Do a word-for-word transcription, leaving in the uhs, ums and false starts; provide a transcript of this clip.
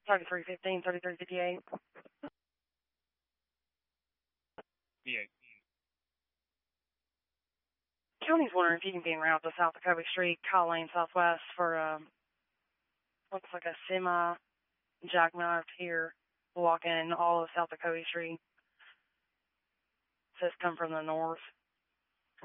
thirty-three fifteen, thirty-three fifty-eight. Yeah. County's wondering if you can be en route to South Jacoby Street, Kyle Lane Southwest for, um, looks like a semi jackknifed here, walking all of South Jacoby Street. Says come from the north.